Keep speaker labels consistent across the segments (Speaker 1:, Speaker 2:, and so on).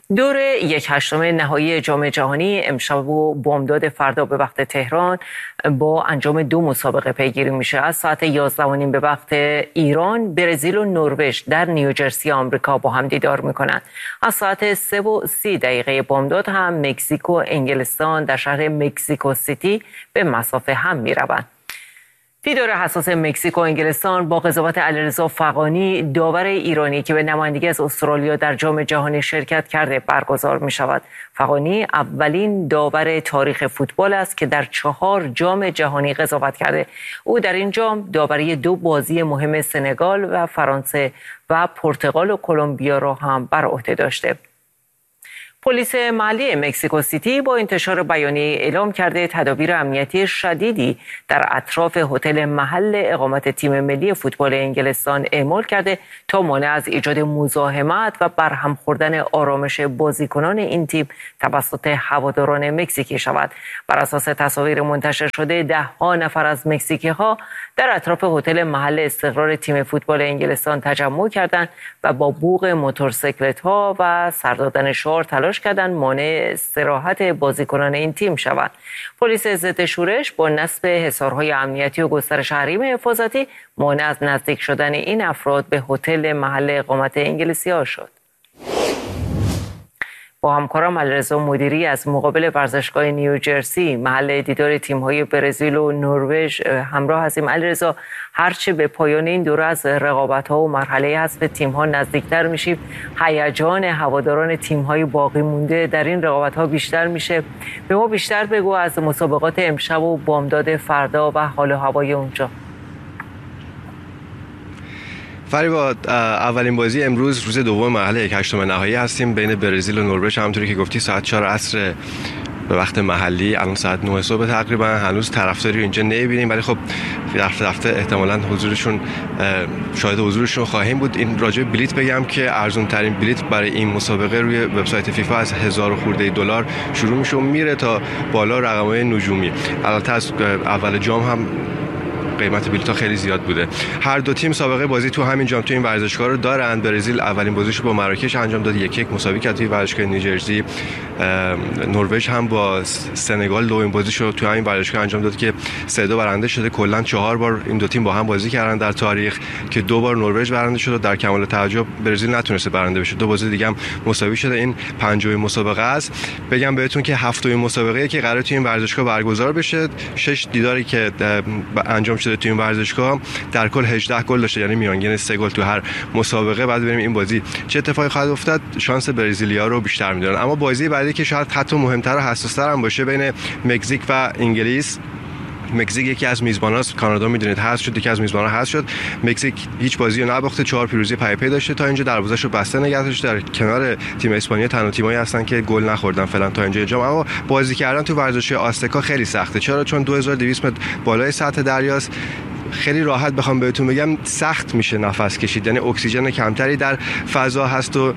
Speaker 1: دور 1/8 نهایی جام جهانی امشب و بامداد فردا به وقت تهران با انجام 2 مسابقه پیگیری میشه. از ساعت 11:30 به وقت ایران برزیل و نروژ در نیوجرسی آمریکا با هم دیدار میکنند. از ساعت 3:30 بامداد هم مکزیک و انگلستان در شهر مکزیکو سیتی به مصافه هم میروند. دیدار حساس مکزیک و انگلستان با قضاوت علیرضا فغانی داور ایرانی که به نمایندگی از استرالیا در جام جهانی شرکت کرده برگزار می شود. فغانی اولین داور تاریخ فوتبال است که در 4 جام جهانی قضاوت کرده. او در این جام داوری 2 بازی مهم سنگال و فرانسه و پرتغال و کلمبیا را هم بر عهده داشته. پلیس محلی مکزیکو سیتی با انتشار بیانیه اعلام کرده تدابیر امنیتی شدیدی در اطراف هتل محل اقامت تیم ملی فوتبال انگلستان اعمال کرده تا مانع از ایجاد مزاحمت و برهم خوردن آرامش بازیکنان این تیم توسط هواداران مکزیکی شود. بر اساس تصاویر منتشر شده 10 نفر از مکزیکی ها در اطراف هتل محل استقرار تیم فوتبال انگلستان تجمع کردند و با بوق موتورسیکلت ها و سر دادن شعار تلاش کردند مانع استراحت بازیکنان این تیم شود. پلیس ضد شورش با نصب حصارهای امنیتی و گسترش حریم حفاظتی مانع از نزدیک شدن این افراد به هتل محل اقامت انگلیسی ها شد. با همکارم علیرضا مدیری از مقابل ورزشگاه نیوجرسی محل دیدار تیم‌های برزیل و نروژ همراه هستیم. علیرضا، هرچه به پایان این دوره از رقابت‌ها و مرحله حذف تیم‌ها نزدیکتر میشیم، هیجان هواداران تیم‌های باقی مونده در این رقابت‌ها بیشتر میشه. به ما بیشتر بگو از مسابقات امشب و بامداد فردا و حال و هوای اونجا.
Speaker 2: فریبا، اولین بازی امروز روز دوم مرحله 1/8 نهایی هستیم بین برزیل و نروژ. همونطوری که گفتی ساعت 4 عصر به وقت محلی، الان ساعت 9 صبح تقریبا. هنوز طرفداری اینجا نمی‌بینیم، ولی خب رفته احتمالاً حضورشون شاهد حضورشون خواهیم بود. این راجع به بلیت بگم که ارزان ترین بلیت برای این مسابقه روی وبسایت فیفا از 1000 خورده دلار شروع میشه و میره تا بالا رقم‌های نجومی. البته از اول جام هم قیمت بلیط‌ها خیلی زیاد بوده. هر دو تیم سابقه بازی تو همین جام تو این ورزشگاه رو دارن. برزیل اولین بازیشو با مراکش انجام داد، 1-1 مساوی کرد توی ورزشگاه نیوجرسی. نروژ هم با سنگال دومین بازیشو تو همین ورزشگاه انجام داد که 3-2 برنده شده. کلا 4 بار این دو تیم با هم بازی کردن در تاریخ که 2 بار نروژ برنده شده. در کمال تعجب برزیل نتونسته برنده بشه. 2 بازی دیگه هم مساوی شده. این 5مین مسابقه است. بگم بهتون که 7مین مسابقه که قراره تو این ورزشگاه برگزار بشه. 6 دیداری که انجام شده تو این ورزشگاه در کل 18 گل داشته، یعنی میانگین 3 گل تو هر مسابقه. بعد ببینیم این بازی چه اتفاقی خواهد افتاد. شانس برزیلیا رو بیشتر می‌دونن. اما بازی بعدی که شاید حتی مهمتر و حساس‌تر هم باشه بین مکزیک و انگلیس. مکزیک یکی از میزباناست، کانادا میدونید حذف شد، یکی از میزبانا حذف شد. مکزیک هیچ بازی رو نباخته، 4 پیروزی پی داشته تا اینجا، دروازه‌شو بسته نگه داشته. در کنار تیم اسپانیا تنها تیمایی هستن که گل نخوردن فعلا تا اینجا جام. اما بازی کردن تو ورزشگاه آستکا خیلی سخته. چرا؟ چون 2200 متر بالای سطح دریاست. خیلی راحت بخوام بهتون بگم سخت میشه نفس کشید، یعنی اکسیژن کمتری در فضا هست و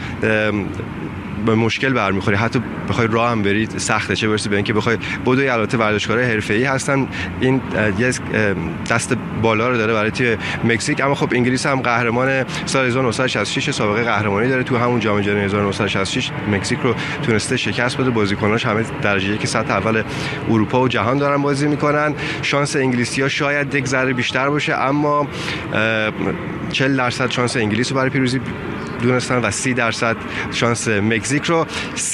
Speaker 2: به مشکل برمیخوری. حتی بخوای راه هم برید سخته، چه برسه به اینکه بخوای بدوی. البته ورزشکارای حرفه‌ای هستن. این دست بالا رو داره برای تیم مکزیک. اما خب انگلیس هم قهرمان سال 1966 سابقه قهرمانی داره. تو همون جام جهانی 1966 مکزیک رو تونسته شکست بده. بازیکناش همه درجه یک سطح اول اروپا و جهان دارن بازی میکنن. شانس انگلیسی‌ها شاید یک ذره بیشتر باشه، اما 40% شانس انگلیس رو برای پیروزی دونستن و 30% شانس مکزیک رو.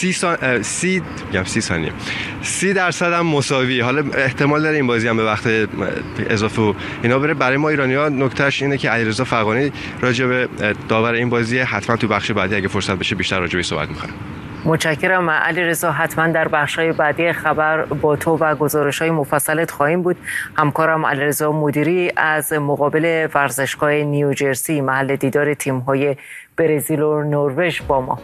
Speaker 2: 30% هم مساوی. حالا احتمال داره این بازی هم به وقت اضافه و اینا بره. برای ما ایرانی‌ها نکتهش اینه که علیرضا فغانی راجع به داور این بازی حتما تو بخش بعدی اگه فرصت بشه بیشتر راجع بهش صحبت می‌کنه.
Speaker 1: متشکرم علیرضا. حتما در بخش‌های بعدی خبر با تو و گزارش‌های مفصلت خواهیم بود. همکارم علیرضا مدیری از مقابل ورزشگاه نیوجرسی محل دیدار تیم‌های برزیل و نروژ با ما.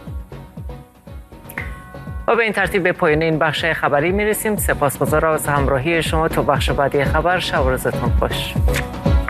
Speaker 1: و به این ترتیب به پایان این بخش خبری میرسیم. سپاسگزارم از همراهی شما. تا بخش بعدی خبر، شب و روزتون خوش.